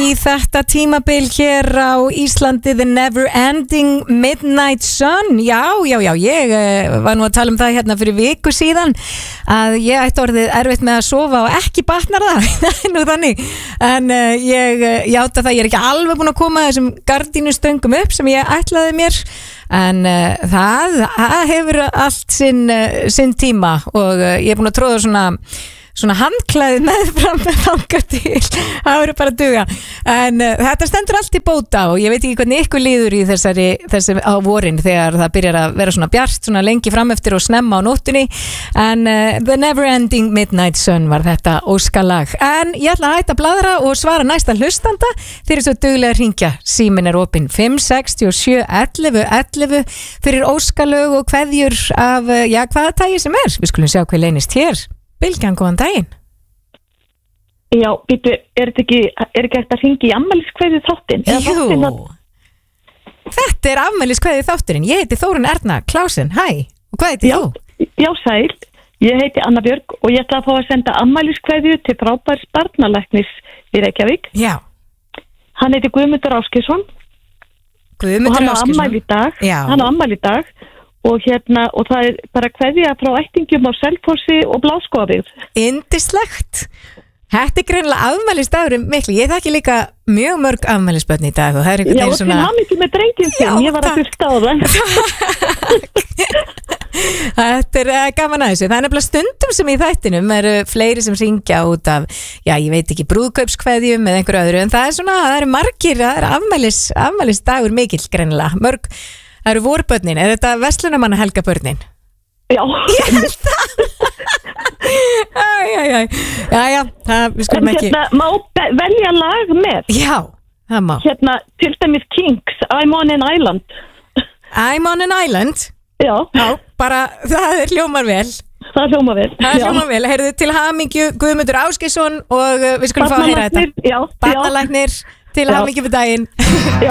í þetta tímabil hér á Íslandi, The Never Ending Midnight Sun. Já, ég var nú að tala um það hérna fyrir viku síðan að ég ætti orðið erfitt með að sofa og ekki batnar það, nú þannig. En ég játa það, ég er ekki alveg búin að koma þessum gardínustöngum upp sem ég ætlaði mér, en það hefur allt sinn tíma og ég er búin að tróða svona handklæði meðfram þangað til, það verður bara að duga, en þetta stendur allt í bóta og ég veit ekki hvernig ykkur líður í þessi á vorin þegar það byrjar að vera svona bjart svona lengi frameftir og snemma á nóttunni, en The Never Ending Midnight Sun var þetta óskalag. En ég ætla að hætta að bladra og svara næsta hlustanda. Þeir eru svo duglega að hringja, síminn er opinn 567 11 11 fyrir óskalög og kveðjur af hvaða tagi sem er. Við skulum sjá hvað leynist hér. Bylgjan, góðan daginn. Já, býtu, er ekki hægt að hringja í afmæliskveðju þáttinn? Jú, þetta er afmæliskveðju þátturinn. Ég heiti Þórunn Erna Klausen, hæ, og hvað heiti þú? Já, sæl, ég heiti Anna Björg og ég ætla að fá að senda afmæliskveðju til frábærs barnalæknis í Reykjavík. Já. Hann heiti Guðmundur Ásgeirsson. Guðmundur Ásgeirsson. Og hann á afmæli í dag. Og það er bara kveðja frá ættingjum á Selfossi og Bláskógabyggð. Yndislegt. Þetta er greinilega afmælisdagurinn miklu. Ég þekki líka mjög mörg afmælisbörn í dag og það er einhvern veginn svona... Já, og til hamingju með drenginn sinn, ég var að fyrsta á það. Þetta er gaman að þessu. Það er nefnilega stundum sem í þættinum eru fleiri sem syngja út af, ég veit ekki, brúðkaupskveðjum eða einhverju öðru, en það er svona, það eru margir, það er afmælisdagur mikill greinilega, mörg. Það eru vorbörnin, er þetta Vestlunamanna helgabörnin? Já. Ég held það. Jæja, við skulum ekki. En má velja lag með? Já, það má. Til dæmis Kinks, I'm on an Island. I'm on an Island? Já. Já, bara, það hljómar vel. Það hljómar vel. Heyrðu, til hamingju Guðmundur Ásgeirsson og við skulum fá að heyra þetta. Já. Barnalæknir, til hamingju fyrir daginn. Já.